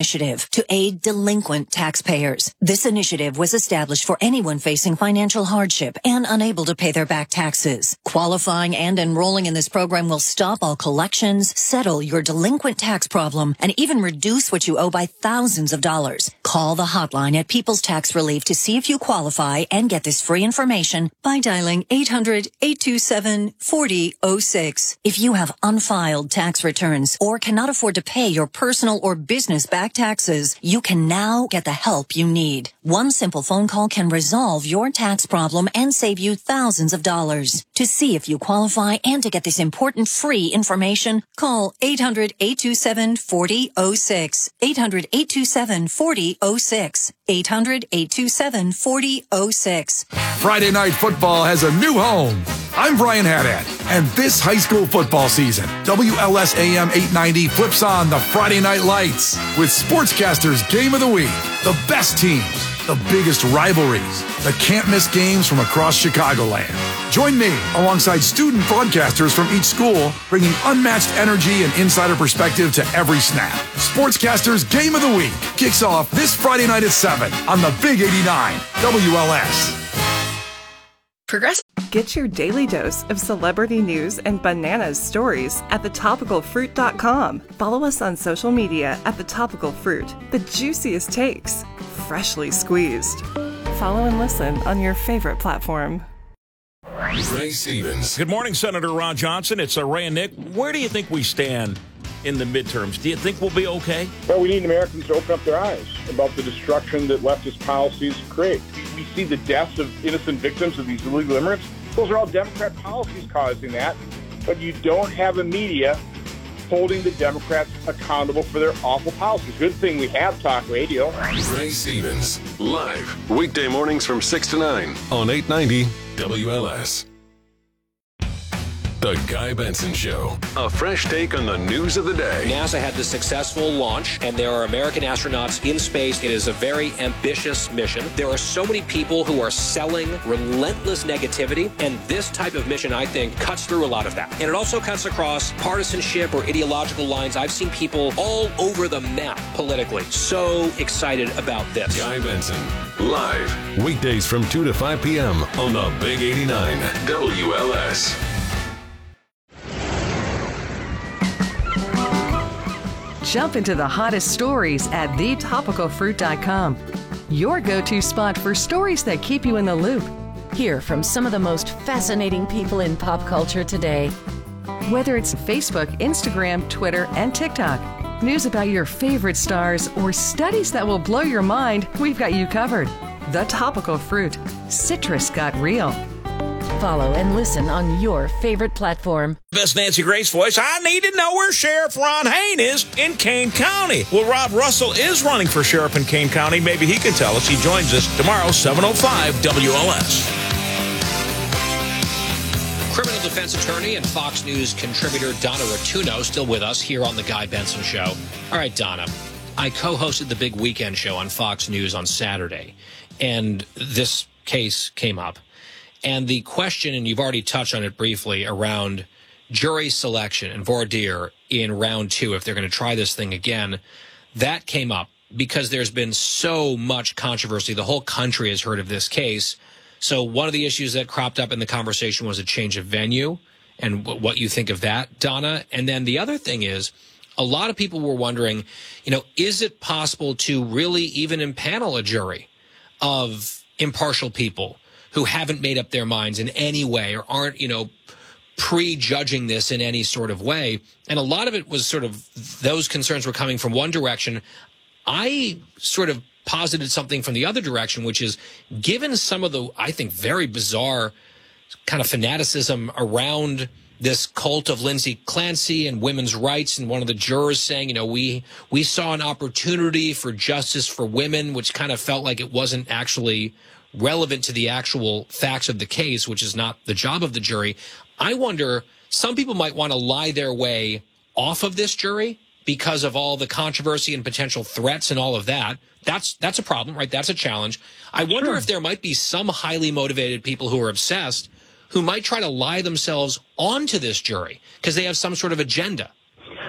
initiative to aid delinquent taxpayers. This initiative was established for anyone facing financial hardship and unable to pay their back taxes. Qualifying and enrolling in this program will stop all collections, settle your delinquent tax problem, and even reduce what you owe by thousands of dollars. Call the hotline at People's Tax Relief to see if you qualify and get this free information by dialing 800-827-4006. If you have unfiled tax returns or cannot afford to pay your personal or business back taxes, you can now get the help you need. One simple phone call can resolve your tax problem and save you thousands of dollars. To see if you qualify and to get this important free information, call 800-827-4006. 800-827-4006. 800-827-4006. Friday Night Football has a new home. I'm Brian Haddad, and this high school football season, WLS AM 890 flips on the Friday Night Lights with Sportscasters Game of the Week, the best teams, the biggest rivalries, the can't-miss games from across Chicagoland. Join me alongside student broadcasters from each school, bringing unmatched energy and insider perspective to every snap. Sportscasters Game of the Week kicks off this Friday night at 7 on the Big 89 WLS. Get your daily dose of celebrity news and bananas stories at thetopicalfruit.com. Follow us on social media at thetopicalfruit. The juiciest takes, freshly squeezed. Follow and listen on your favorite platform. Ray Stevens. Good morning, Senator Ron Johnson. It's Ray and Nick. Where do you think we stand in the midterms? Do you think we'll be okay? Well, we need Americans to open up their eyes about the destruction that leftist policies create. We see the deaths of innocent victims of these illegal immigrants. Those are all Democrat policies causing that. But you don't have a media holding the Democrats accountable for their awful policies. Good thing we have talk radio. Ray Stevens, live, weekday mornings from 6 to 9 on 890 WLS. The Guy Benson Show. A fresh take on the news of the day. NASA had this successful launch, and there are American astronauts in space. It is a very ambitious mission. There are so many people who are selling relentless negativity, and this type of mission, I think, cuts through a lot of that. And it also cuts across partisanship or ideological lines. I've seen people all over the map politically. So excited about this. Guy Benson, live, weekdays from 2 to 5 p.m. on the Big 89 WLS. Jump into the hottest stories at thetopicalfruit.com. Your go-to spot for stories that keep you in the loop. Hear from some of the most fascinating people in pop culture today. Whether it's Facebook, Instagram, Twitter, and TikTok, news about your favorite stars, or studies that will blow your mind, we've got you covered. The Topical Fruit. Citrus got real. Follow and listen on your favorite platform. Best Nancy Grace voice. I need to know where Sheriff Ron Hain is in Kane County. Well, Rob Russell is running for sheriff in Kane County. Maybe he can tell us. He joins us tomorrow, 7:05 WLS. Criminal defense attorney and Fox News contributor Donna Rotuno still with us here on The Guy Benson Show. All right, Donna, I co-hosted the Big Weekend Show on Fox News on Saturday, and this case came up. And the question, and you've already touched on it briefly, around jury selection and voir dire in round 2, if they're going to try this thing again, that came up because there's been so much controversy. The whole country has heard of this case. So one of the issues that cropped up in the conversation was a change of venue and what you think of that, Donna. And then the other thing is, a lot of people were wondering, is it possible to really even impanel a jury of impartial people who haven't made up their minds in any way or aren't, prejudging this in any sort of way? And a lot of it was sort of, those concerns were coming from one direction. I sort of posited something from the other direction, which is, given some of the, I think, very bizarre kind of fanaticism around this cult of Lindsay Clancy and women's rights, and one of the jurors saying, we saw an opportunity for justice for women, which kind of felt like it wasn't actually relevant to the actual facts of the case, which is not the job of the jury. I wonder, some people might want to lie their way off of this jury because of all the controversy and potential threats and all of that. That's a problem, right? That's a challenge. I wonder if there might be some highly motivated people who are obsessed who might try to lie themselves onto this jury because they have some sort of agenda.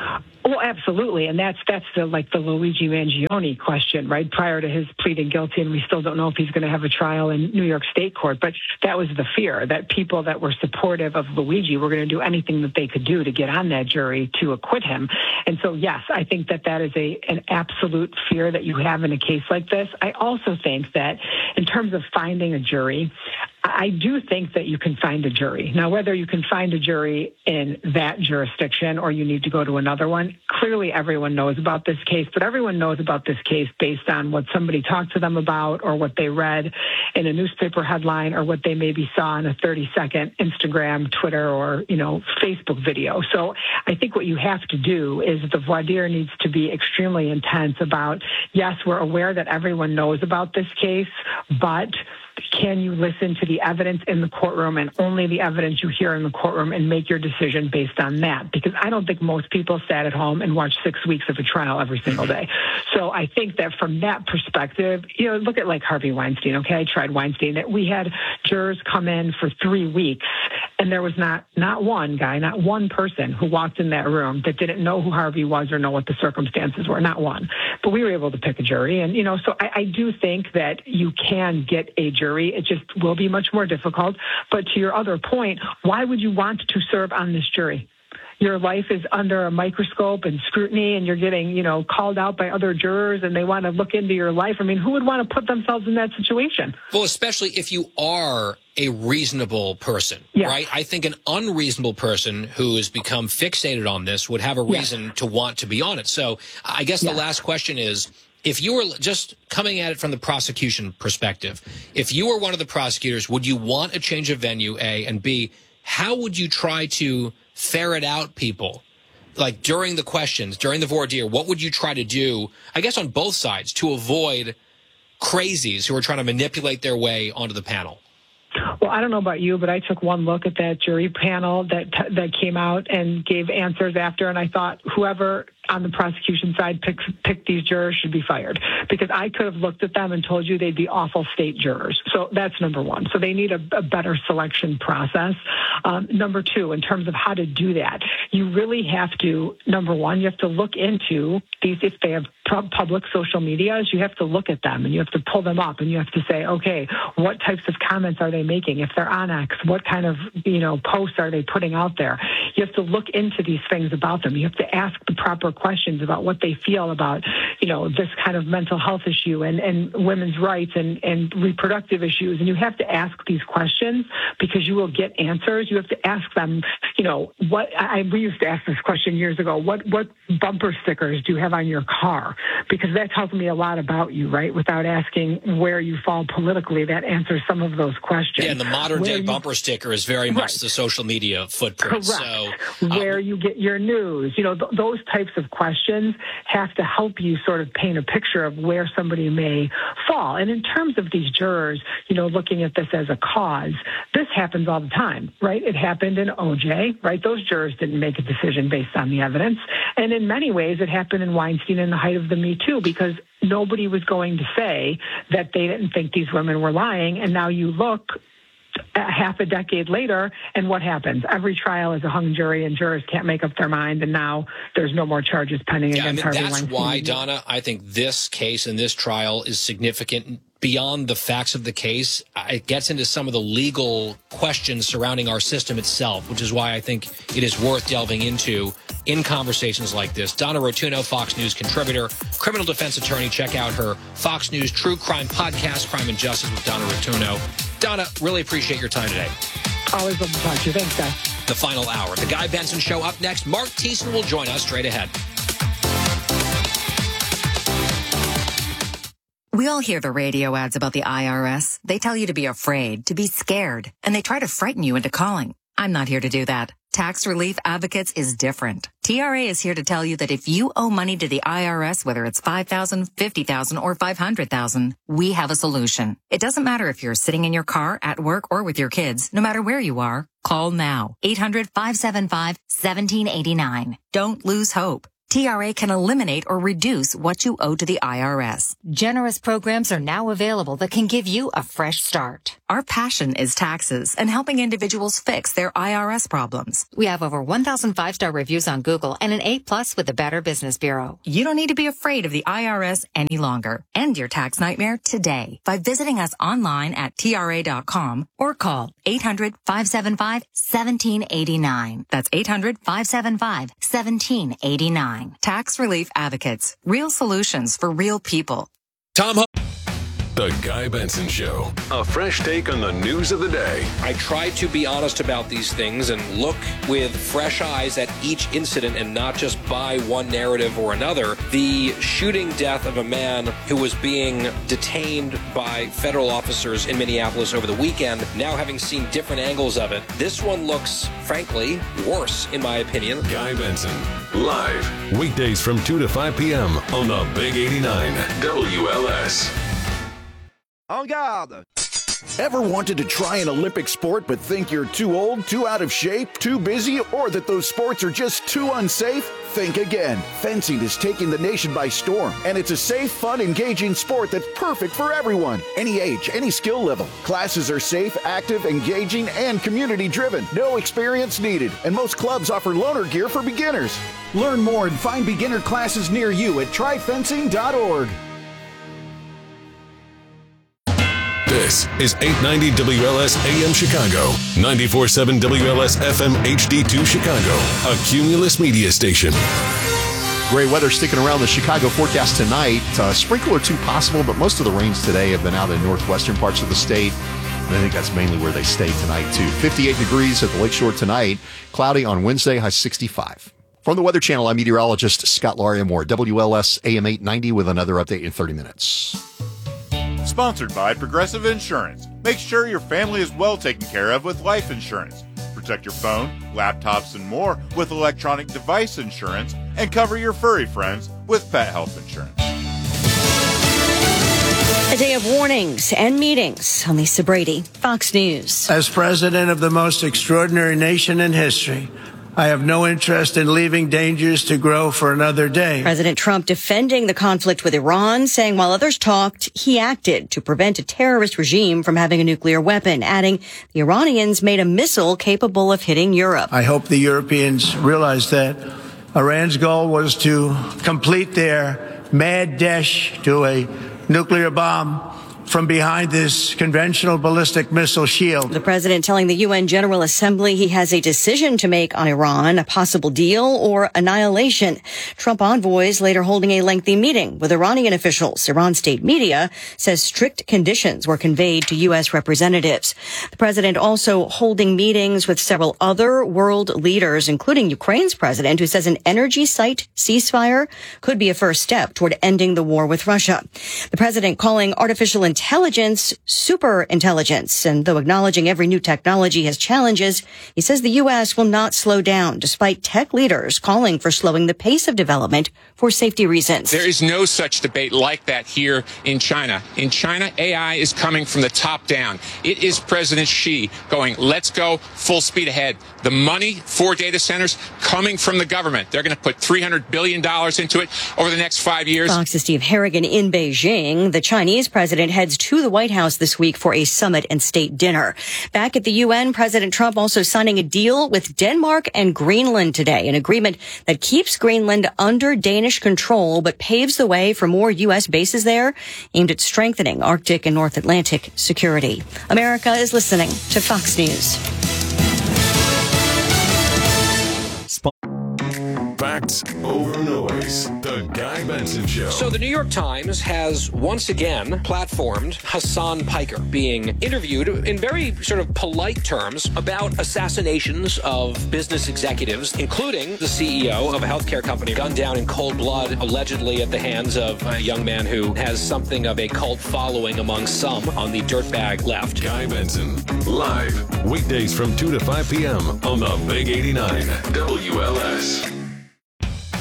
Well, absolutely. And that's the Luigi Mangione question, right? Prior to his pleading guilty, and we still don't know if he's going to have a trial in New York State court. But that was the fear, that people that were supportive of Luigi were going to do anything that they could do to get on that jury to acquit him. And so, yes, I think that is an absolute fear that you have in a case like this. I also think that in terms of finding a jury, I do think that you can find a jury. Now, whether you can find a jury in that jurisdiction or you need to go to another one, clearly everyone knows about this case, but everyone knows about this case based on what somebody talked to them about or what they read in a newspaper headline or what they maybe saw in a 30-second Instagram, Twitter, or, Facebook video. So I think what you have to do is the voir dire needs to be extremely intense about, yes, we're aware that everyone knows about this case, but can you listen to the evidence in the courtroom and only the evidence you hear in the courtroom and make your decision based on that? Because I don't think most people sat at home and watched 6 weeks of a trial every single day. So I think that from that perspective, look at like Harvey Weinstein, okay? I tried Weinstein. We had jurors come in for 3 weeks, and there was not one guy, not one person who walked in that room that didn't know who Harvey was or know what the circumstances were, not one. But we were able to pick a jury. And, so I do think that you can get a jury. It just will be much more difficult. But to your other point, why would you want to serve on this jury? Your life is under a microscope and scrutiny, and you're getting, called out by other jurors, and they want to look into your life. I mean, who would want to put themselves in that situation? Well, especially if you are a reasonable person, right? I think an unreasonable person who has become fixated on this would have a reason to want to be on it. So I guess the last question is, if you were just coming at it from the prosecution perspective, if you were one of the prosecutors, would you want a change of venue, A, and B, how would you try to ferret out people? Like during the questions, during the voir dire, what would you try to do, I guess on both sides, to avoid crazies who are trying to manipulate their way onto the panel? Well, I don't know about you, but I took one look at that jury panel that came out and gave answers after, and I thought whoever on the prosecution side picked these jurors should be fired, because I could have looked at them and told you they'd be awful state jurors. So that's number one. So they need a better selection process. Number two, in terms of how to do that, you really have to, number one, you have to look into these, if they have public social medias, you have to look at them and you have to pull them up and you have to say, okay, what types of comments are they making? If they're on X, what kind of, posts are they putting out there? You have to look into these things about them. You have to ask the proper questions about what they feel about, this kind of mental health issue and women's rights and reproductive issues. And you have to ask these questions because you will get answers. You have to ask them, we used to ask this question years ago, what bumper stickers do you have on your car? Because that tells me a lot about you, right? Without asking where you fall politically, that answers some of those questions. Yeah, and the modern day bumper sticker is very much the social media footprint. Correct. So, where you get your news, those types of questions have to help you sort of paint a picture of where somebody may fall. And in terms of these jurors, looking at this as a cause, this happens all the time, right? It happened in OJ, right? Those jurors didn't make a decision based on the evidence. And in many ways, it happened in Weinstein in the height of the Me Too, because nobody was going to say that they didn't think these women were lying. And now you look half a decade later, and what happens? Every trial is a hung jury, and jurors can't make up their mind, and now there's no more charges pending against Harvey Weinstein. That's why, Donna, I think this case and this trial is significant beyond the facts of the case. It gets into some of the legal questions surrounding our system itself, which is why I think it is worth delving into in conversations like this. Donna Rotuno, Fox News contributor, criminal defense attorney. Check out her Fox News True Crime podcast, Crime and Justice with Donna Rotuno. Donna, really appreciate your time today. Always love to talk to you. Thanks, guys. The final hour. The Guy Benson Show up next. Mark Thiessen will join us straight ahead. We all hear the radio ads about the IRS. They tell you to be afraid, to be scared, and they try to frighten you into calling. I'm not here to do that. Tax Relief Advocates is different. TRA is here to tell you that if you owe money to the IRS, whether it's $5,000, $50,000, or $500,000, we have a solution. It doesn't matter if you're sitting in your car, at work, or with your kids. No matter where you are, call now. 800-575-1789. Don't lose hope. TRA can eliminate or reduce what you owe to the IRS. Generous programs are now available that can give you a fresh start. Our passion is taxes and helping individuals fix their IRS problems. We have over 1,000 5-star reviews on Google and an A+ with the Better Business Bureau. You don't need to be afraid of the IRS any longer. End your tax nightmare today by visiting us online at TRA.com or call 800-575-1789. That's 800-575-1789. Tax Relief Advocates. Real solutions for real people. The Guy Benson Show. A fresh take on the news of the day. I try to be honest about these things and look with fresh eyes at each incident and not just buy one narrative or another. The shooting death of a man who was being detained by federal officers in Minneapolis over the weekend, now having seen different angles of it, this one looks, frankly, worse, in my opinion. Guy Benson, live, weekdays from 2 to 5 p.m. on the Big 89 WLS. En garde! Ever wanted to try an Olympic sport but think you're too old, too out of shape, too busy, or that those sports are just too unsafe? Think again. Fencing is taking the nation by storm, and it's a safe, fun, engaging sport that's perfect for everyone. Any age, any skill level. Classes are safe, active, engaging, and community-driven. No experience needed, and most clubs offer loaner gear for beginners. Learn more and find beginner classes near you at tryfencing.org. This is 890 WLS AM Chicago, 94.7 WLS FM HD2 Chicago, a Cumulus media station. Great weather sticking around the Chicago forecast tonight. A sprinkle or two possible, but most of the rains today have been out in northwestern parts of the state. And I think that's mainly where they stay tonight, too. 58 degrees at the Lakeshore tonight. Cloudy on Wednesday, high 65. From the Weather Channel, I'm meteorologist Scott Laria-Moore. WLS AM 890 with another update in 30 minutes. Sponsored by Progressive Insurance. Make sure your family is well taken care of with life insurance. Protect your phone, laptops, and more with electronic device insurance, and cover your furry friends with pet health insurance. A day of warnings and meetings. I'm Lisa Brady, Fox News. As president of the most extraordinary nation in history, I have no interest in leaving dangers to grow for another day. President Trump defending the conflict with Iran, saying while others talked, he acted to prevent a terrorist regime from having a nuclear weapon, adding the Iranians made a missile capable of hitting Europe. I hope the Europeans realize that Iran's goal was to complete their mad dash to a nuclear bomb from behind this conventional ballistic missile shield. The president telling the UN General Assembly he has a decision to make on Iran, a possible deal or annihilation. Trump envoys later holding a lengthy meeting with Iranian officials. Iran state media says strict conditions were conveyed to U.S. representatives. The president also holding meetings with several other world leaders, including Ukraine's president, who says an energy site ceasefire could be a first step toward ending the war with Russia. The president calling artificial intelligence super intelligence. And though acknowledging every new technology has challenges, he says the U.S. will not slow down, despite tech leaders calling for slowing the pace of development for safety reasons. There is no such debate like that here in China. In China, AI is coming from the top down. It is President Xi going, let's go full speed ahead. The money for data centers coming from the government. They're going to put $300 billion into it over the next 5 years. Fox's Steve Harrigan in Beijing. The Chinese president heads to the White House this week for a summit and state dinner. Back at the UN, President Trump also signing a deal with Denmark and Greenland today, an agreement that keeps Greenland under Danish control but paves the way for more U.S. bases there aimed at strengthening Arctic and North Atlantic security. America is listening to Fox News. Facts over noise. The Guy Benson Show. So the New York Times has once again platformed Hassan Piker being interviewed in very sort of polite terms about assassinations of business executives, including the CEO of a healthcare company gunned down in cold blood, allegedly at the hands of a young man who has something of a cult following among some on the dirtbag left. Guy Benson, live, weekdays from 2 to 5 p.m. on the Big 89 WLS.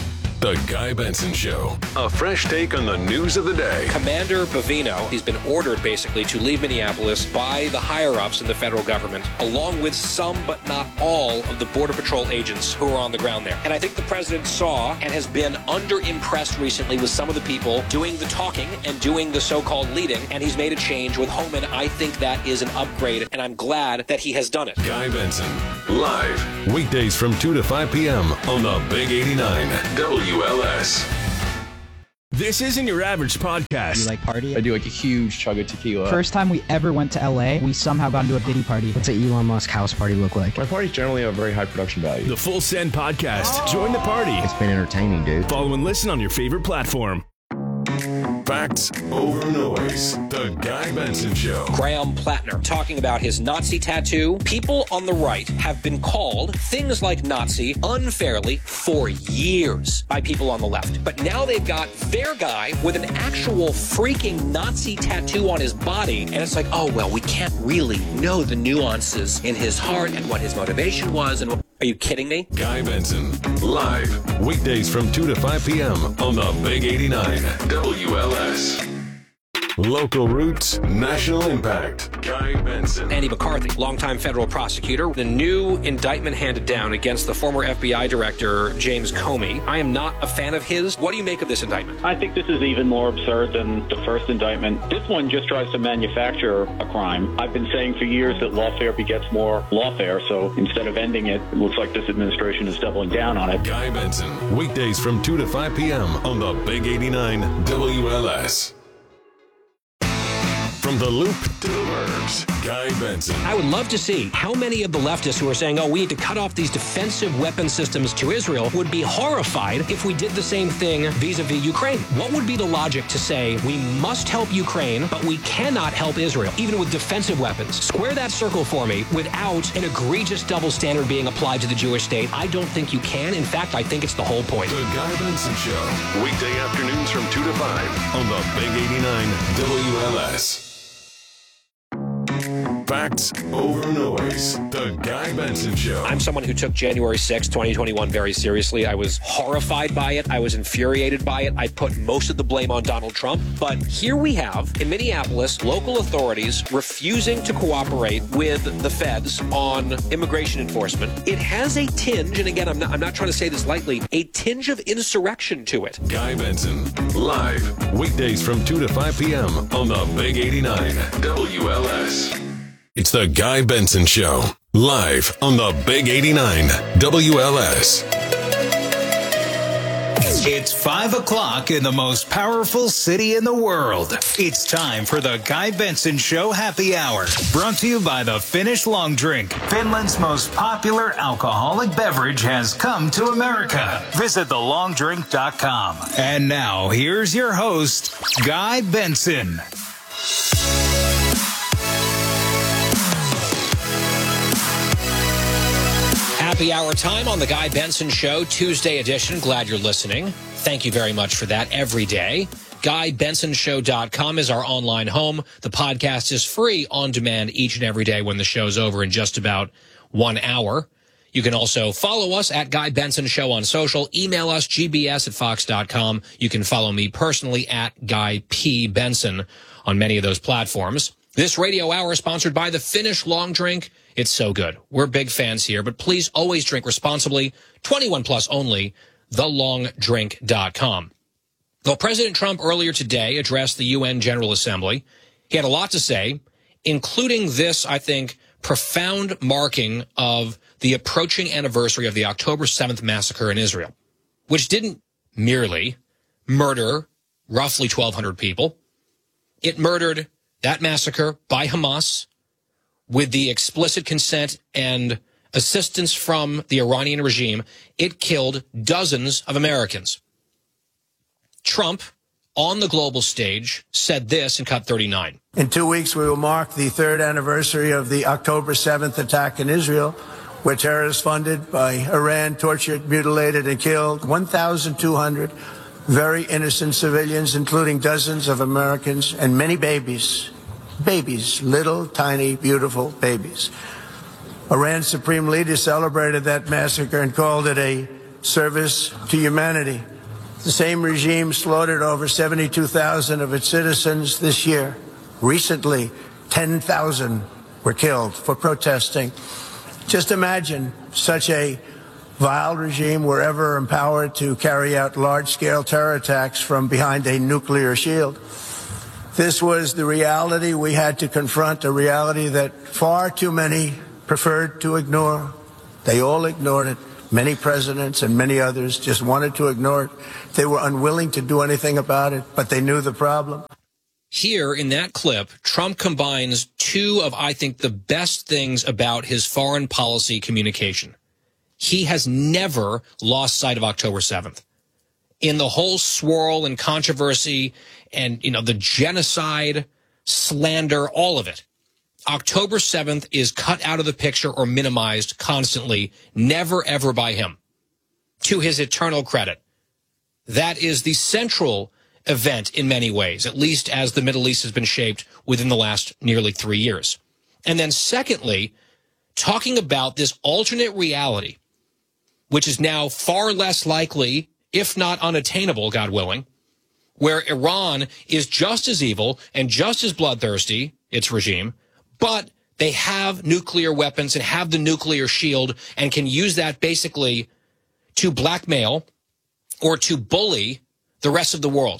The Guy Benson Show. A fresh take on the news of the day. Commander Bovino, he's been ordered basically to leave Minneapolis by the higher-ups in the federal government, along with some but not all of the Border Patrol agents who are on the ground there. And I think the president saw and has been under-impressed recently with some of the people doing the talking and doing the so-called leading, and he's made a change with Homan. I think that is an upgrade, and I'm glad that he has done it. Guy Benson, live, weekdays from 2 to 5 p.m. on the Big 89 WLS. This isn't your average podcast. You like party? I do like a huge chug of tequila. First time we ever went to LA, we somehow got into a Diddy party. What's an Elon Musk house party look like? My parties generally have very high production value. The Full Send Podcast. Join the party. It's been entertaining, dude. Follow and listen on your favorite platform. Facts over noise. The Guy Benson Show. Graham Plattner talking about his Nazi tattoo. People on the right have been called things like Nazi unfairly for years by people on the left. But now they've got their guy with an actual freaking Nazi tattoo on his body. And it's like, oh, well, we can't really know the nuances in his heart and what his motivation was. And are you kidding me? Guy Benson, live, weekdays from 2 to 5 p.m. on the Big 89 WLS. Local roots, national impact. Guy Benson. Andy McCarthy, longtime federal prosecutor. The new indictment handed down against the former FBI director, James Comey. I am not a fan of his. What do you make of this indictment? I think this is even more absurd than the first indictment. This one just tries to manufacture a crime. I've been saying for years that lawfare begets more lawfare, so instead of ending it, it looks like this administration is doubling down on it. Guy Benson, weekdays from 2 to 5 p.m. on the Big 89 WLS. From the Loop to the Burbs, Guy Benson. I would love to see how many of the leftists who are saying, oh, we need to cut off these defensive weapon systems to Israel would be horrified if we did the same thing vis-a-vis Ukraine. What would be the logic to say we must help Ukraine, but we cannot help Israel, even with defensive weapons? Square that circle for me without an egregious double standard being applied to the Jewish state. I don't think you can. In fact, I think it's the whole point. The Guy Benson Show, weekday afternoons from 2 to 5 on the Big 89 WLS. Facts over noise. The Guy Benson Show. I'm someone who took January 6, 2021 very seriously. I was horrified by it. I was infuriated by it. I put most of the blame on Donald Trump. But here we have, in Minneapolis, local authorities refusing to cooperate with the feds on immigration enforcement. It has a tinge, and again, I'm not trying to say this lightly, a tinge of insurrection to it. Guy Benson, live, weekdays from 2 to 5 p.m. on the Big 89 WLS. It's the Guy Benson Show, live on the Big 89 WLS. It's 5 o'clock in the most powerful city in the world. It's time for the Guy Benson Show Happy Hour, brought to you by the Finnish Long Drink. Finland's most popular alcoholic beverage has come to America. Visit thelongdrink.com. And now, here's your host, Guy Benson. Happy hour time on the Guy Benson Show, Tuesday edition. Glad you're listening. Thank you very much for that every day. GuyBensonShow.com is our online home. The podcast is free on demand each and every day when the show's over in just about 1 hour. You can also follow us at Guy Benson Show on social. Email us, gbs@fox.com. You can follow me personally at Guy P. Benson on many of those platforms. This radio hour is sponsored by the Finnish Long Drink. It's so good. We're big fans here, but please always drink responsibly. 21 plus only, thelongdrink.com. Well, President Trump earlier today addressed the UN General Assembly. He had a lot to say, including this, I think, profound marking of the approaching anniversary of the October 7th massacre in Israel, which didn't merely murder roughly 1,200 people. It murdered that massacre by Hamas with the explicit consent and assistance from the Iranian regime. It killed dozens of Americans. Trump, on the global stage, said this in Cut 39. In 2 weeks, we will mark the third anniversary of the October 7th attack in Israel, where terrorists funded by Iran tortured, mutilated, and killed 1,200 very innocent civilians, including dozens of Americans and many babies. Babies, little, tiny, beautiful babies. Iran's supreme leader celebrated that massacre and called it a service to humanity. The same regime slaughtered over 72,000 of its citizens this year. Recently, 10,000 were killed for protesting. Just imagine such a vile regime were ever empowered to carry out large-scale terror attacks from behind a nuclear shield. This was the reality we had to confront, a reality that far too many preferred to ignore. They all ignored it. Many presidents and many others just wanted to ignore it. They were unwilling to do anything about it, but they knew the problem. Here in that clip, Trump combines two of, I think, the best things about his foreign policy communication. He has never lost sight of October 7th. In the whole swirl and controversy and, the genocide, slander, all of it, October 7th is cut out of the picture or minimized constantly, never, ever by him. To his eternal credit. That is the central event in many ways, at least as the Middle East has been shaped within the last nearly 3 years. And then secondly, talking about this alternate reality, which is now far less likely, if not unattainable, God willing, where Iran is just as evil and just as bloodthirsty, its regime, but they have nuclear weapons and have the nuclear shield and can use that basically to blackmail or to bully the rest of the world,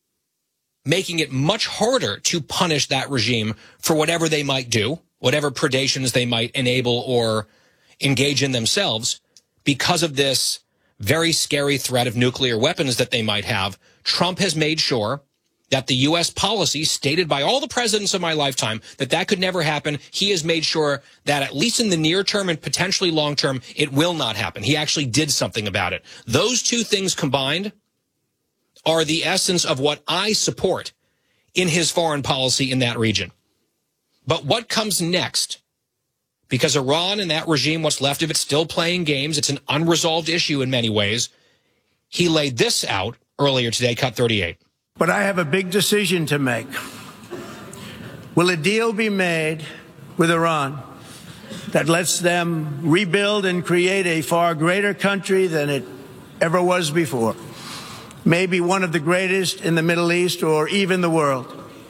making it much harder to punish that regime for whatever they might do, whatever predations they might enable or engage in themselves because of this very scary threat of nuclear weapons that they might have. Trump has made sure that the U.S. policy stated by all the presidents of my lifetime that could never happen. He has made sure that at least in the near term and potentially long term, it will not happen. He actually did something about it. Those two things combined are the essence of what I support in his foreign policy in that region. But what comes next? Because Iran and that regime, what's left of it, still playing games. It's an unresolved issue in many ways. He laid this out earlier today, cut 38. But I have a big decision to make. Will a deal be made with Iran that lets them rebuild and create a far greater country than it ever was before? Maybe one of the greatest in the Middle East or even the world?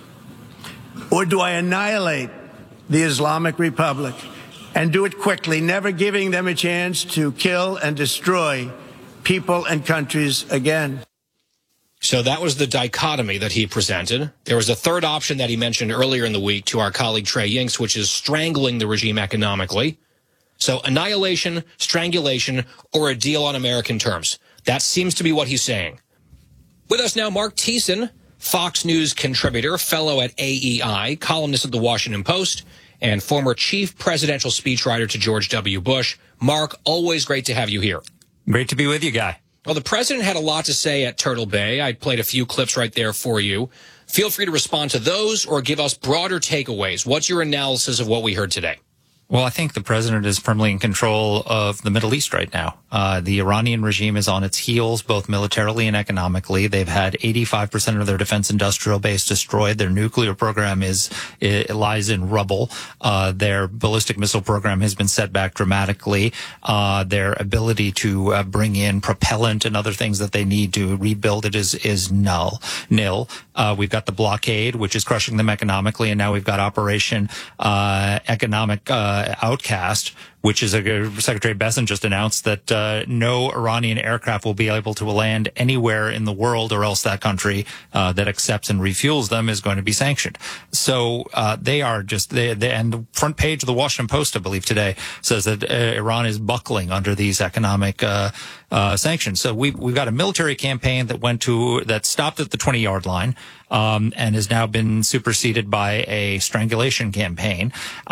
Or do I annihilate the Islamic Republic and do it quickly, never giving them a chance to kill and destroy people and countries again? So that was the dichotomy that he presented. There was a third option that he mentioned earlier in the week to our colleague Trey Yingst, which is strangling the regime economically. So annihilation, strangulation, or a deal on American terms. That seems to be what he's saying. With us now, Mark Thiessen, Fox News contributor, fellow at AEI, columnist at the Washington Post, and former chief presidential speechwriter to George W. Bush. Mark, always great to have you here. Great to be with you, Guy. Well, the president had a lot to say at Turtle Bay. I played a few clips right there for you. Feel free to respond to those or give us broader takeaways. What's your analysis of what we heard today? Well, I think the president is firmly in control of the Middle East right now. The Iranian regime is on its heels, both militarily and economically. They've had 85% of their defense industrial base destroyed. Their nuclear program it lies in rubble. Their ballistic missile program has been set back dramatically. Their ability to bring in propellant and other things that they need to rebuild it is nil. We've got the blockade, which is crushing them economically, and now we've got Operation Economic Outcast, which is Secretary Bessent just announced that no Iranian aircraft will be able to land anywhere in the world, or else that country that accepts and refuels them is going to be sanctioned. So they are just and the front page of the Washington Post, I believe today, says that Iran is buckling under these economic sanctions. So we've got a military campaign that stopped at the 20-yard line. And has now been superseded by a strangulation campaign.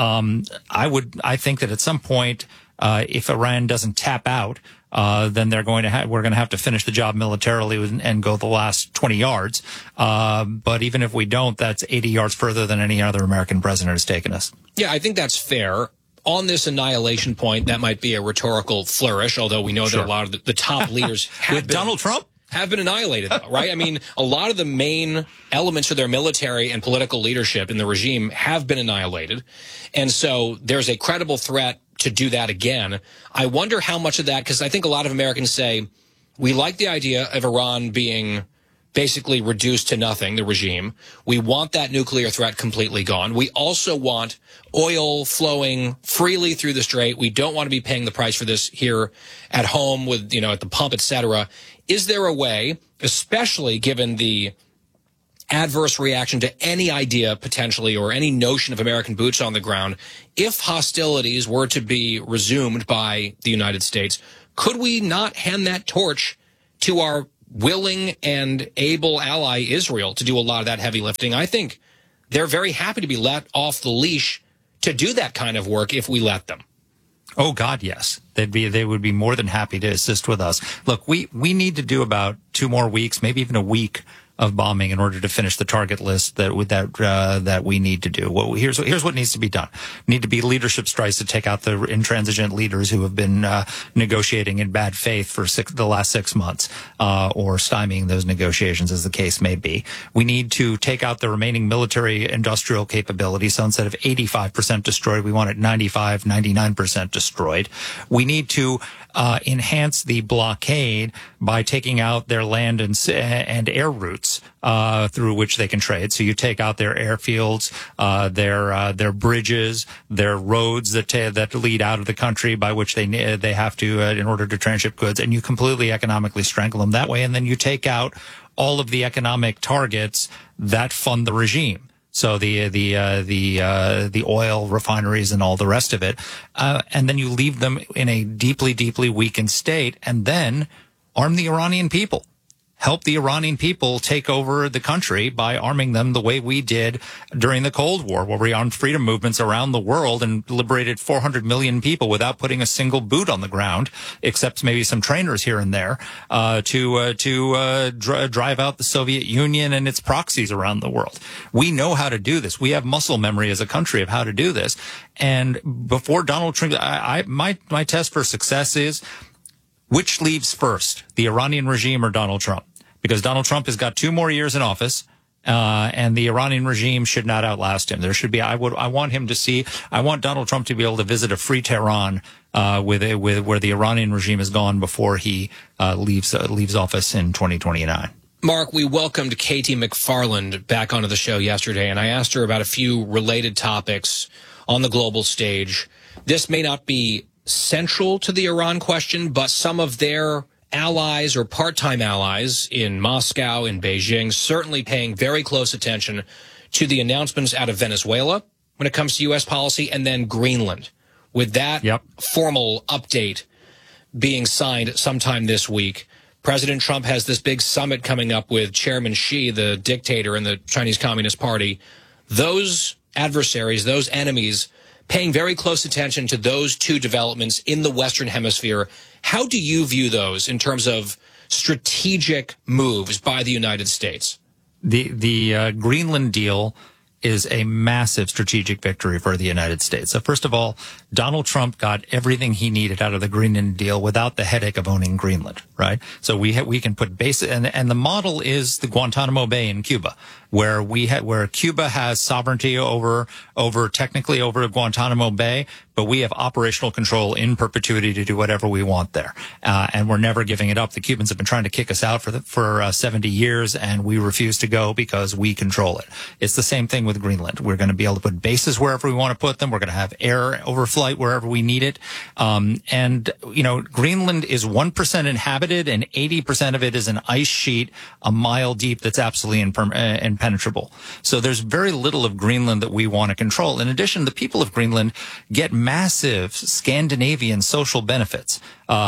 I think that at some point, if Iran doesn't tap out, then we're going to have to finish the job militarily and go the last 20 yards. But even if we don't, that's 80 yards further than any other American president has taken us. Yeah, I think that's fair. On this annihilation point, that might be a rhetorical flourish, although we know that a lot of the top leaders with Donald Trump have been annihilated, though, right? I mean, a lot of the main elements of their military and political leadership in the regime have been annihilated. And so there's a credible threat to do that again. I wonder how much of that, because I think a lot of Americans say, We like the idea of Iran being basically reduced to nothing, the regime. We want that nuclear threat completely gone. We also want oil flowing freely through the strait. We don't want to be paying the price for this here at home with, at the pump, et cetera. Is there a way, especially given the adverse reaction to any idea potentially or any notion of American boots on the ground, if hostilities were to be resumed by the United States, could we not hand that torch to our willing and able ally Israel to do a lot of that heavy lifting? I think they're very happy to be let off the leash to do that kind of work if we let them. Oh God, yes. They would be more than happy to assist with us. Look, we need to do about 2 more weeks, maybe even a week of bombing in order to finish the target list that we need to do. Well, here's what needs to be done. Need to be leadership strikes to take out the intransigent leaders who have been negotiating in bad faith for the last 6 months, or stymieing those negotiations, as the case may be. We need to take out the remaining military industrial capability. So instead of 85% destroyed, we want it 95, 99% destroyed. We need to enhance the blockade by taking out their land and air routes through which they can trade. So you take out their airfields, their bridges, their roads that lead out of the country by which they have to in order to transship goods, and you completely economically strangle them that way. And then you take out all of the economic targets that fund the regime. So the oil refineries and all the rest of it, and then you leave them in a deeply, deeply weakened state, and then arm the Iranian people. Help the Iranian people take over the country by arming them the way we did during the Cold War, where we armed freedom movements around the world and liberated 400 million people without putting a single boot on the ground, except maybe some trainers here and there, to drive out the Soviet Union and its proxies around the world. We know how to do this. We have muscle memory as a country of how to do this. And before Donald Trump, my test for success is, which leaves first, the Iranian regime or Donald Trump? Because Donald Trump has got 2 more years in office, and the Iranian regime should not outlast him. There should be, I want Donald Trump to be able to visit a free Tehran, with where the Iranian regime is gone before he, leaves office in 2029. Mark, we welcomed Katie McFarland back onto the show yesterday, and I asked her about a few related topics on the global stage. This may not be central to the Iran question, but some of their allies or part-time allies in Moscow, in Beijing, certainly paying very close attention to the announcements out of Venezuela when it comes to U.S. policy, and then Greenland, with that formal update being signed sometime this week. President Trump has this big summit coming up with Chairman Xi, the dictator in the Chinese Communist Party. Those adversaries, those enemies, paying very close attention to those 2 developments in the Western Hemisphere. How do you view those in terms of strategic moves by the United States? The Greenland deal is a massive strategic victory for the United States. So first of all, Donald Trump got everything he needed out of the Greenland deal without the headache of owning Greenland, right? So we can put base, and the model is the Guantanamo Bay in Cuba, where Cuba has sovereignty technically over Guantanamo Bay, but we have operational control in perpetuity to do whatever we want there. And we're never giving it up. The Cubans have been trying to kick us out for 70 years, and we refuse to go because we control it. It's the same thing with Greenland. We're going to be able to put bases wherever we want to put them. We're going to have air overflight wherever we need it. And Greenland is 1% inhabited, and 80% of it is an ice sheet a mile deep that's absolutely impenetrable. So there's very little of Greenland that we want to control. In addition, the people of Greenland get massive Scandinavian social benefits.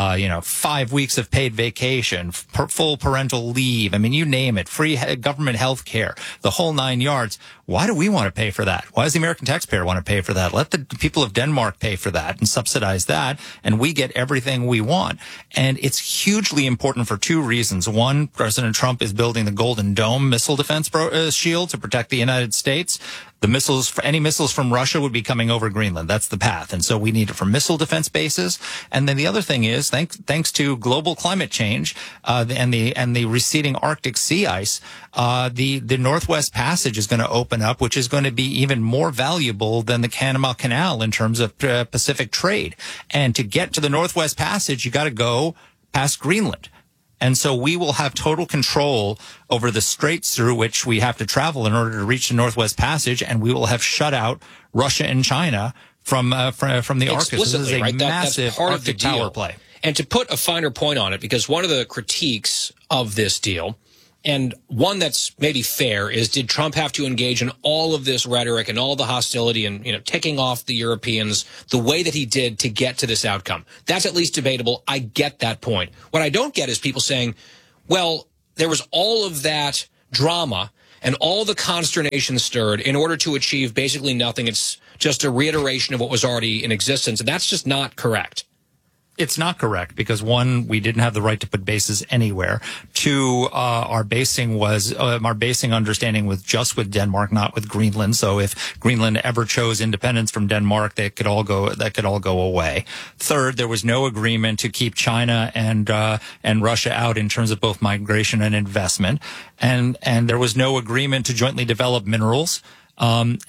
5 weeks of paid vacation, full parental leave. I mean, you name it, free government health care, the whole 9 yards. Why do we want to pay for that? Why does the American taxpayer want to pay for that? Let the people of Denmark pay for that and subsidize that, and we get everything we want. And it's hugely important for 2 reasons. One, President Trump is building the Golden Dome missile defense shield to protect the United States. Any missiles from Russia would be coming over Greenland. That's the path. And so we need it for missile defense bases. And then the other thing is, thanks to global climate change, and the receding Arctic sea ice, the Northwest Passage is going to open up, which is going to be even more valuable than the Panama Canal in terms of Pacific trade. And to get to the Northwest Passage, you got to go past Greenland. And so we will have total control over the straits through which we have to travel in order to reach the Northwest Passage, and we will have shut out Russia and China from the Arctic. This is a massive Arctic power play. And to put a finer point on it, because one of the critiques of this deal, and one that's maybe fair, is did Trump have to engage in all of this rhetoric and all the hostility and, ticking off the Europeans the way that he did to get to this outcome? That's at least debatable. I get that point. What I don't get is people saying, well, there was all of that drama and all the consternation stirred in order to achieve basically nothing. It's just a reiteration of what was already in existence. And that's just not correct. It's not correct because, one, we didn't have the right to put bases anywhere. Two, our basing understanding was just with Denmark, not with Greenland. So if Greenland ever chose independence from Denmark, that could all go away. Third, there was no agreement to keep China and Russia out in terms of both migration and investment. And there was no agreement to jointly develop minerals. And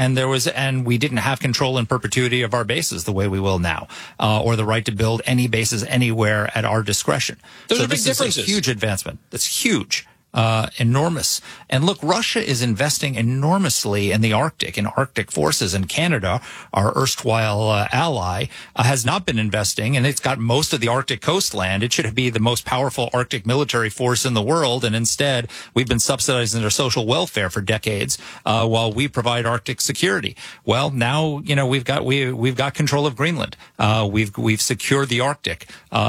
we didn't have control in perpetuity of our bases the way we will now, or the right to build any bases anywhere at our discretion. Those are big differences. differences. Is a huge advancement. That's huge. Enormous. And look, Russia is investing enormously in the Arctic, in Arctic forces, and Canada, our erstwhile ally, has not been investing, and it's got most of the Arctic coastland. It should be the most powerful Arctic military force in the world, and instead we've been subsidizing their social welfare for decades while we provide Arctic security. Well, now we've got control of Greenland. We've secured the Arctic,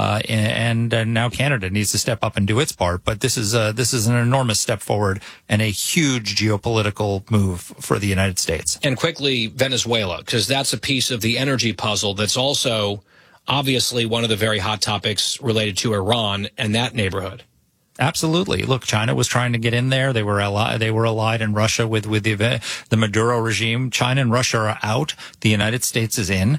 and now Canada needs to step up and do its part. But this is an enormous step forward and a huge geopolitical move for the United States. And quickly, Venezuela, because that's a piece of the energy puzzle that's also obviously one of the very hot topics related to Iran and that neighborhood. Absolutely. Look, China was trying to get in there. They were allied in Russia with the Maduro regime. China and Russia are out. The United States is in.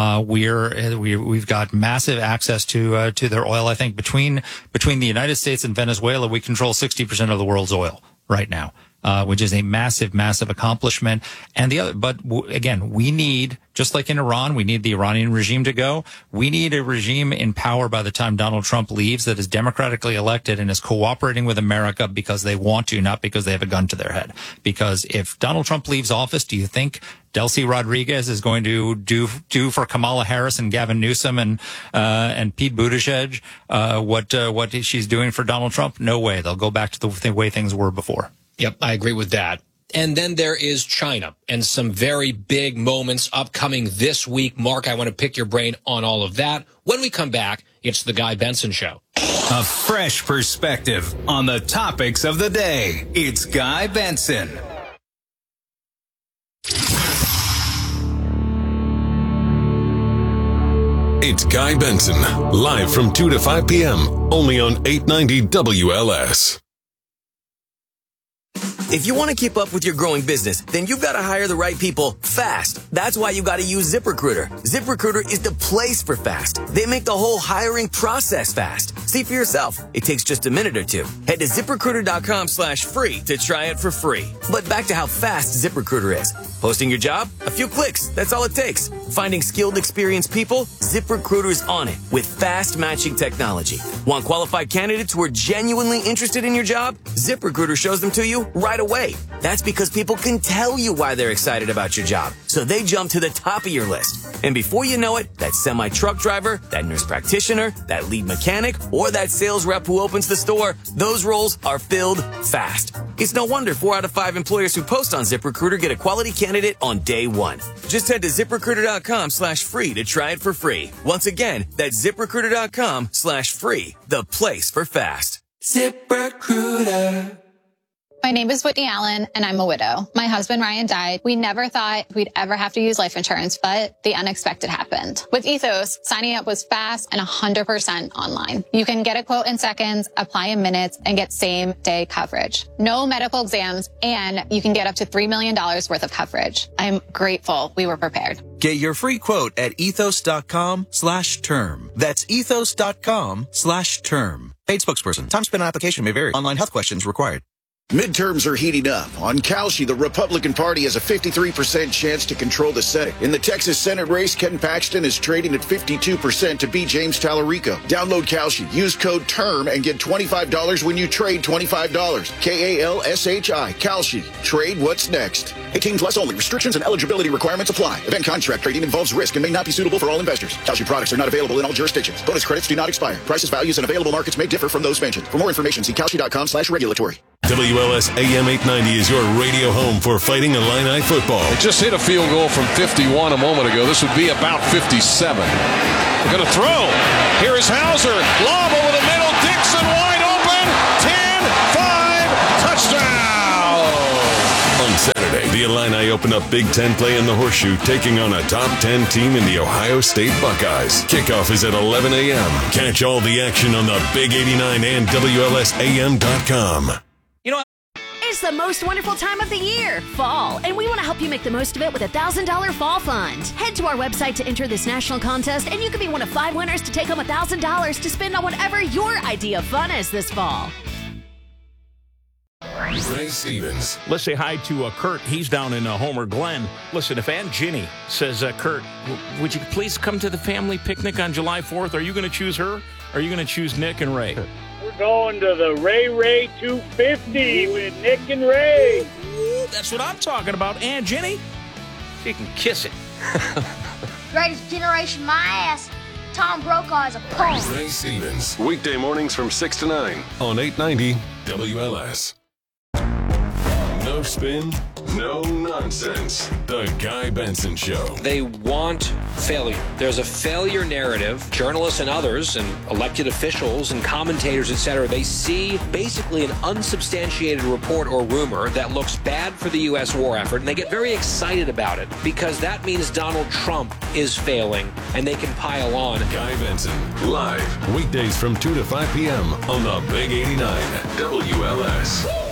We've got massive access to their oil. I think between the United States and Venezuela, we control 60% of the world's oil right now. Which is a massive, massive accomplishment. But again, we need, just like in Iran, we need the Iranian regime to go. We need a regime in power by the time Donald Trump leaves that is democratically elected and is cooperating with America because they want to, not because they have a gun to their head. Because if Donald Trump leaves office, do you think Delcy Rodriguez is going to do for Kamala Harris and Gavin Newsom and Pete Buttigieg what she's doing for Donald Trump? No way. They'll go back to the way things were before. Yep, I agree with that. And then there is China and some very big moments upcoming this week. Mark, I want to pick your brain on all of that. When we come back, it's the Guy Benson Show. A fresh perspective on the topics of the day. It's Guy Benson. It's Guy Benson, live from 2 to 5 p.m., only on 890 WLS. If you want to keep up with your growing business, then you've got to hire the right people fast. That's why you got to use ZipRecruiter. ZipRecruiter is the place for fast. They make the whole hiring process fast. See for yourself. It takes just a minute or two. Head to ZipRecruiter.com/free to try it for free. But back to how fast ZipRecruiter is. Posting your job? A few clicks. That's all it takes. Finding skilled, experienced people? ZipRecruiter is on it with fast matching technology. Want qualified candidates who are genuinely interested in your job? ZipRecruiter shows them to you right away. That's because people can tell you why they're excited about your job. So they jump to the top of your list. And before you know it, that semi-truck driver, that nurse practitioner, that lead mechanic, or that sales rep who opens the store, those roles are filled fast. It's no wonder 4 out of 5 employers who post on ZipRecruiter get a quality candidate on day one. Just head to ZipRecruiter.com/free to try it for free. Once again, that's ZipRecruiter.com/free, the place for fast. ZipRecruiter. My name is Whitney Allen, and I'm a widow. My husband, Ryan, died. We never thought we'd ever have to use life insurance, but the unexpected happened. With Ethos, signing up was fast and 100% online. You can get a quote in seconds, apply in minutes, and get same-day coverage. No medical exams, and you can get up to $3 million worth of coverage. I'm grateful we were prepared. Get your free quote at ethos.com/term. That's ethos.com/term. Paid spokesperson. Time spent on application may vary. Online health questions required. Midterms are heating up. On Kalshi, the Republican Party has a 53% chance to control the Senate. In the Texas Senate race, Ken Paxton is trading at 52% to beat James Tallarico. Download Kalshi. Use code TERM and get $25 when you trade $25. Kalshi. Kalshi. Trade what's next. 18 plus only. Restrictions and eligibility requirements apply. Event contract trading involves risk and may not be suitable for all investors. Kalshi products are not available in all jurisdictions. Bonus credits do not expire. Prices, values, and available markets may differ from those mentioned. For more information, see kalshi.com/regulatory. WLS AM 890 is your radio home for Fighting Illini football. They just hit a field goal from 51 a moment ago. This would be about 57. They're going to throw. Here is Hauser. Lob over the middle. Dixon wide open. 10-5. Touchdown. On Saturday, the Illini open up Big Ten play in the Horseshoe, taking on a top 10 team in the Ohio State Buckeyes. Kickoff is at 11 a.m. Catch all the action on the Big 89 and WLSAM.com. It's the most wonderful time of the year, fall, and we want to help you make the most of it with a $1,000 fall fund. Head to our website to enter this national contest, and you could be one of 5 winners to take home $1,000 to spend on whatever your idea of fun is this fall. Ray Stevens. Let's say hi to Kurt. He's down in Homer Glen. Listen, if Aunt Ginny says, Kurt, would you please come to the family picnic on July 4th? Are you going to choose her? Or are you going to choose Nick and Ray? We're going to the Ray 250 with Nick and Ray. That's what I'm talking about. Aunt Ginny, she can kiss it. Greatest generation, my ass. Tom Brokaw is a punk. Ray Stevens. Weekday mornings from 6 to 9 on 890 WLS. No spin, no nonsense. The Guy Benson Show. They want failure. There's a failure narrative. Journalists and others and elected officials and commentators, etc., they see basically an unsubstantiated report or rumor that looks bad for the U.S. war effort, and they get very excited about it because that means Donald Trump is failing, and they can pile on. Guy Benson, live, weekdays from 2 to 5 p.m. on the Big 89 WLS.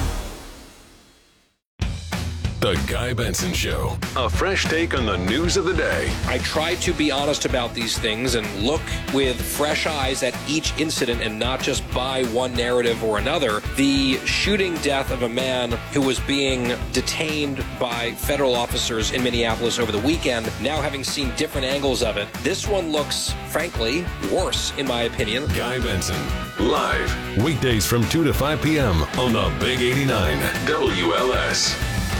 The Guy Benson Show. A fresh take on the news of the day. I try to be honest about these things and look with fresh eyes at each incident and not just buy one narrative or another. The shooting death of a man who was being detained by federal officers in Minneapolis over the weekend, now having seen different angles of it, this one looks, frankly, worse, in my opinion. Guy Benson, live, weekdays from 2 to 5 p.m. on the Big 89 WLS.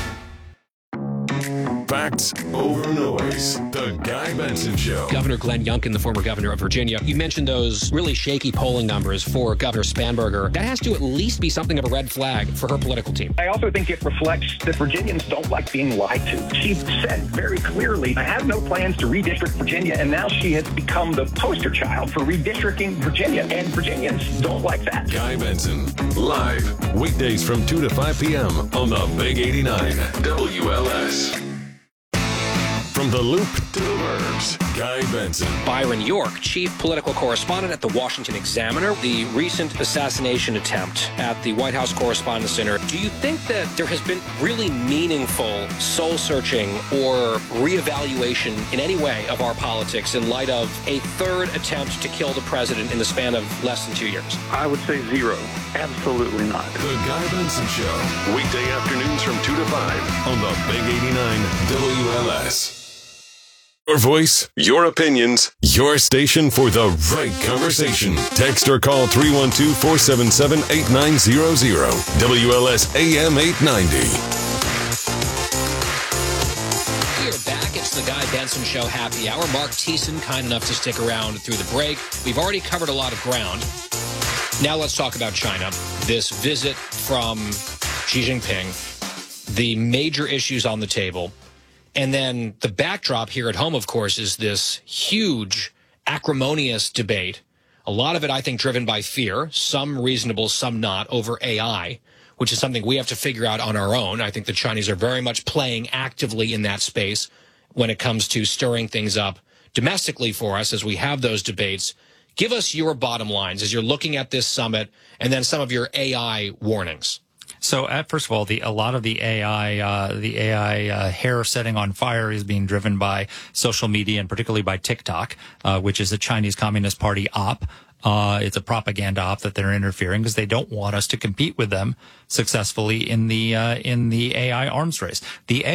Facts over noise. The Guy Benson Show. Governor Glenn Youngkin, the former governor of Virginia, you mentioned those really shaky polling numbers for Governor Spanberger. That has to at least be something of a red flag for her political team. I also think it reflects that Virginians don't like being lied to. She said very clearly, I have no plans to redistrict Virginia, and now she has become the poster child for redistricting Virginia, and Virginians don't like that. Guy Benson, live, weekdays from 2 to 5 p.m. on the Big 89 WLS. From the Loop to the Burbs, Guy Benson. Byron York, chief political correspondent at the Washington Examiner. The recent assassination attempt at the White House Correspondents Center. Do you think that there has been really meaningful soul-searching or reevaluation in any way of our politics in light of a third attempt to kill the president in the span of less than 2 years? I would say zero. Absolutely not. The Guy Benson Show. Weekday afternoons from 2 to 5 on the Big 89 WLS. Your voice, your opinions, your station for the right conversation. Text or call 312-477-8900. WLS AM 890. We are back. It's the Guy Benson Show Happy Hour. Mark Thiessen, kind enough to stick around through the break. We've already covered a lot of ground. Now let's talk about China. This visit from Xi Jinping, the major issues on the table. And then the backdrop here at home, of course, is this huge, acrimonious debate. A lot of it, I think, driven by fear, some reasonable, some not, over AI, which is something we have to figure out on our own. I think the Chinese are very much playing actively in that space when it comes to stirring things up domestically for us as we have those debates. Give us your bottom lines as you're looking at this summit and then some of your AI warnings. So, first of all, a lot of the AI hair setting on fire is being driven by social media and particularly by TikTok, which is the Chinese Communist Party op. It's a propaganda op that they're interfering because they don't want us to compete with them successfully in the AI arms race. The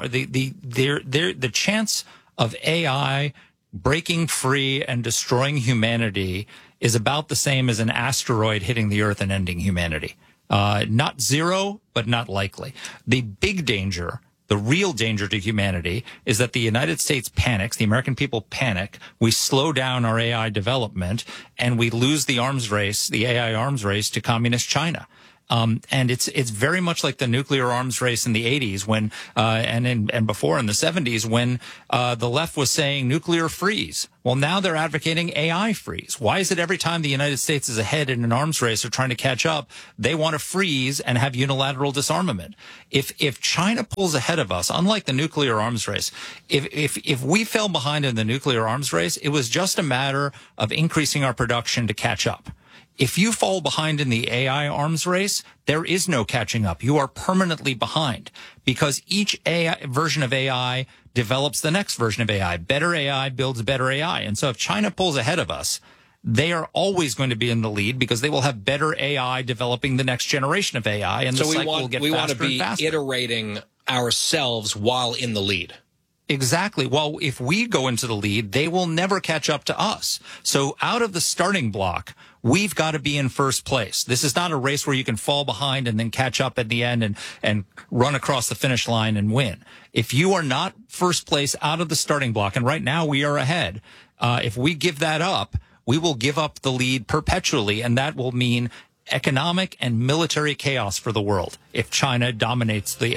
chance of AI breaking free and destroying humanity is about the same as an asteroid hitting the Earth and ending humanity. Not zero, but not likely. The big danger, the real danger to humanity, is that the United States panics, the American people panic, we slow down our AI development, and we lose the arms race, the AI arms race, to communist China. And it's very much like the nuclear arms race in the 80s when, and before in the 70s when, the left was saying nuclear freeze. Well, now they're advocating AI freeze. Why is it every time the United States is ahead in an arms race or trying to catch up, they want to freeze and have unilateral disarmament? If China pulls ahead of us, unlike the nuclear arms race, if we fell behind in the nuclear arms race, it was just a matter of increasing our production to catch up. If you fall behind in the AI arms race, there is no catching up. You are permanently behind because each version of AI develops the next version of AI. Better AI builds better AI. And so if China pulls ahead of us, they are always going to be in the lead because they will have better AI developing the next generation of AI. And so the cycle will get faster and faster. We want to be iterating ourselves while in the lead. Exactly. Well, if we go into the lead, they will never catch up to us. So out of the starting block, we've got to be in first place. This is not a race where you can fall behind and then catch up at the end and run across the finish line and win. If you are not first place out of the starting block, and right now we are ahead, if we give that up, we will give up the lead perpetually, and that will mean economic and military chaos for the world if China dominates the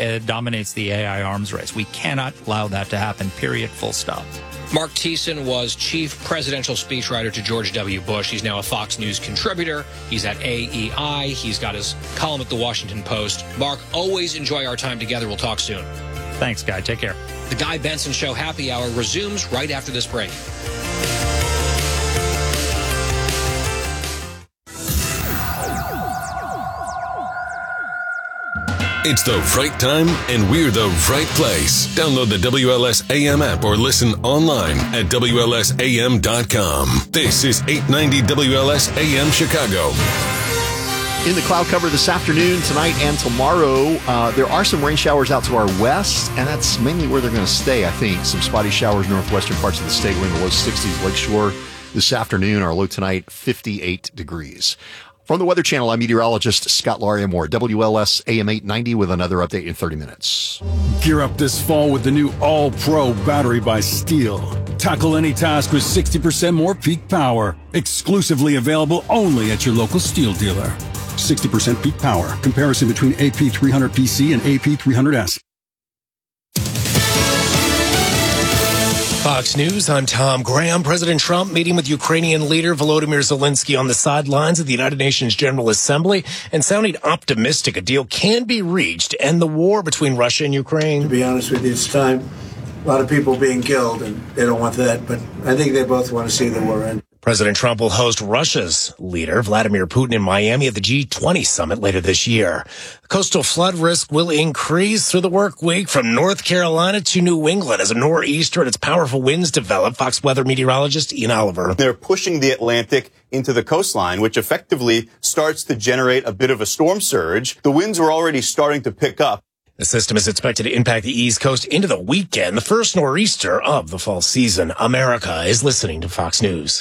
AI arms race. We cannot allow that to happen, period, full stop. Mark Thiessen was chief presidential speechwriter to George W. Bush. He's now a Fox News contributor. He's at AEI. He's got his column at the Washington Post. Mark, always enjoy our time together. We'll talk soon. Thanks, Guy. Take care. The Guy Benson Show Happy Hour resumes right after this break. It's the right time, and we're the right place. Download the WLS AM app or listen online at WLSAM.com. This is 890 WLS AM Chicago. In the cloud cover this afternoon, tonight, and tomorrow, there are some rain showers out to our west, and that's mainly where they're going to stay, I think. Some spotty showers northwestern parts of the state. We're in the low 60s, Lakeshore this afternoon. Our low tonight, 58 degrees. From the Weather Channel, I'm meteorologist Scott Laria-Moore. WLS AM 890 with another update in 30 minutes. Gear up this fall with the new All-Pro battery by Steel. Tackle any task with 60% more peak power. Exclusively available only at your local Steel dealer. 60% peak power. Comparison between AP300PC and AP300S. Fox News, I'm Tom Graham. President Trump meeting with Ukrainian leader Volodymyr Zelensky on the sidelines of the United Nations General Assembly and sounding optimistic a deal can be reached to end the war between Russia and Ukraine. To be honest with you, it's time. A lot of people being killed, and they don't want that, but I think they both want to see the war end. President Trump will host Russia's leader, Vladimir Putin, in Miami at the G20 summit later this year. Coastal flood risk will increase through the work week from North Carolina to New England as a nor'easter and its powerful winds develop. Fox weather meteorologist Ian Oliver. They're pushing the Atlantic into the coastline, which effectively starts to generate a bit of a storm surge. The winds are already starting to pick up. The system is expected to impact the East Coast into the weekend, the first nor'easter of the fall season. America is listening to Fox News.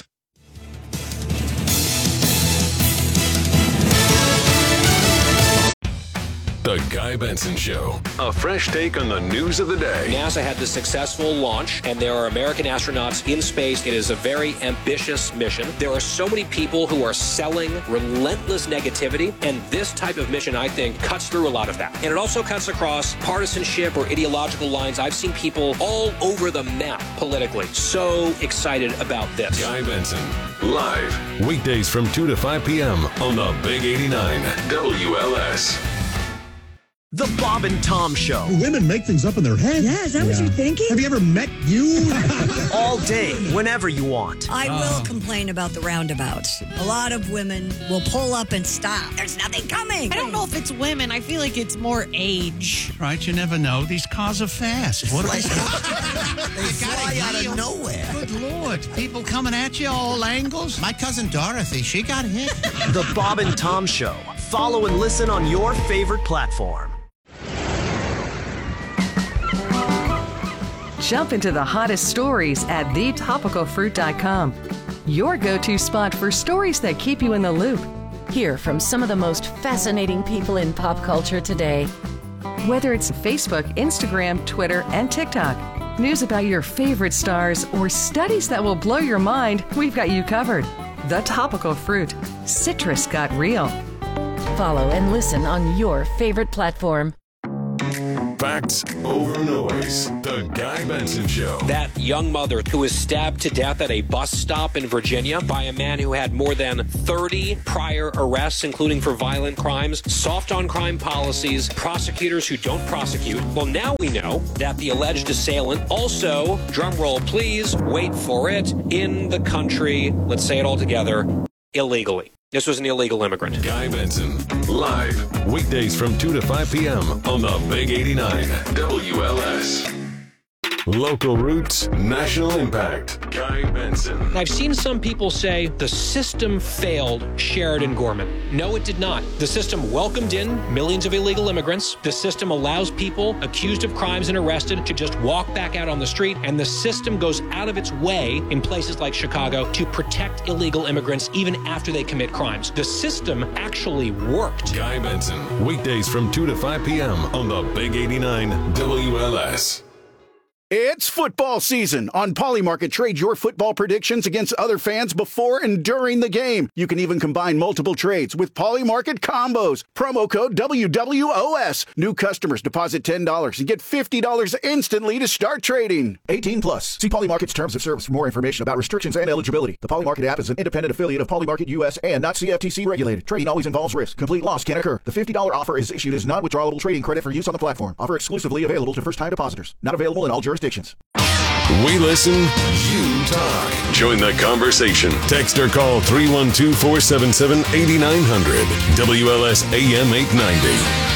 The Guy Benson Show. A fresh take on the news of the day. NASA had the successful launch, and there are American astronauts in space. It is a very ambitious mission. There are so many people who are selling relentless negativity, and this type of mission, I think, cuts through a lot of that. And it also cuts across partisanship or ideological lines. I've seen people all over the map politically. So excited about this. Guy Benson, live, weekdays from 2 to 5 p.m. on the Big 89 WLS. The Bob and Tom Show. Women make things up in their head. Yeah, is that what you're thinking? Have you ever met you? All day, whenever you want. I will complain about the roundabouts. A lot of women will pull up and stop. There's nothing coming. I don't know if it's women. I feel like it's more age. Right, you never know. These cars are fast. What They fly out of nowhere. Good Lord. People coming at you all angles. My cousin Dorothy, she got hit. The Bob and Tom Show. Follow and listen on your favorite platform. Jump into the hottest stories at thetopicalfruit.com. Your go-to spot for stories that keep you in the loop. Hear from some of the most fascinating people in pop culture today. Whether it's Facebook, Instagram, Twitter, and TikTok, news about your favorite stars, or studies that will blow your mind, we've got you covered. The Topical Fruit. Citrus got real. Follow and listen on your favorite platform. Facts over noise. The Guy Benson Show. That young mother who was stabbed to death at a bus stop in Virginia by a man who had more than 30 prior arrests, including for violent crimes, soft on crime policies, prosecutors who don't prosecute. Well, now we know that the alleged assailant also, drumroll please, wait for it, in the country, let's say it all together, illegally. This was an illegal immigrant. Guy Benson, live, weekdays from 2 to 5 p.m. on the Big 89 WLS. Local roots, national impact. Guy Benson. I've seen some people say the system failed Sheridan Gorman. No, it did not. The system welcomed in millions of illegal immigrants. The system allows people accused of crimes and arrested to just walk back out on the street. And the system goes out of its way in places like Chicago to protect illegal immigrants even after they commit crimes. The system actually worked. Guy Benson, weekdays from 2 to 5 p.m. on the Big 89 WLS. It's football season. On Polymarket, trade your football predictions against other fans before and during the game. You can even combine multiple trades with Polymarket combos. Promo code WWOS. New customers deposit $10 and get $50 instantly to start trading. 18 plus. See Polymarket's terms of service for more information about restrictions and eligibility. The Polymarket app is an independent affiliate of Polymarket US and not CFTC regulated. Trading always involves risk. Complete loss can occur. The $50 offer is issued as non-withdrawable trading credit for use on the platform. Offer exclusively available to first-time depositors. Not available in all jurisdictions. We listen, you talk. Join the conversation. Text or call 312-477-8900. WLS AM 890.